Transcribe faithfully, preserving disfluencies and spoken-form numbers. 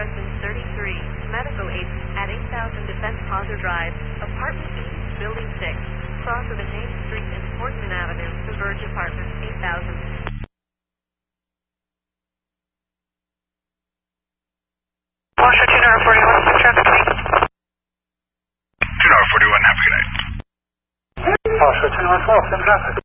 Garrison thirty-three, medical aid at eight thousand Defense Plaza Drive, Apartment E, Building six, cross of the James Street and Portman Avenue, Converge Apartments, eight thousand. Washer two nine forty-one, traffic light. two nine forty-one, have a good night. Washer two nine four, send traffic.